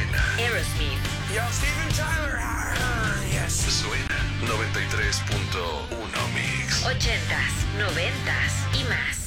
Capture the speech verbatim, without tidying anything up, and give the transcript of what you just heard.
suena Aerosmith. Yo, Steven Tyler. Ah, yes. Suena noventa y tres punto uno Mix. Ochentas, noventas y más.